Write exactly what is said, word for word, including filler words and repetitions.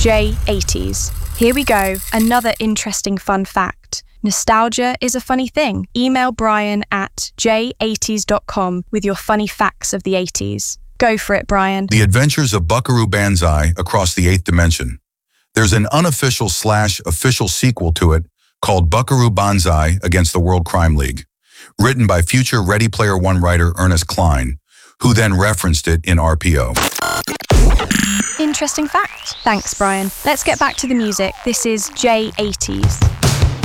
J eighties. Here we go, another interesting fun fact. Nostalgia is a funny thing. Email Brian at j eighties dot com with your funny facts of the eighties. Go for it, Brian. The Adventures of Buckaroo Banzai Across the Eighth Dimension. There's an unofficial slash official sequel to it called Buckaroo Banzai Against the World Crime League, written by future Ready Player One writer Ernest Cline, who then referenced it in R P O. Interesting fact. Thanks, Brian. Let's get back to the music. This is J eighties.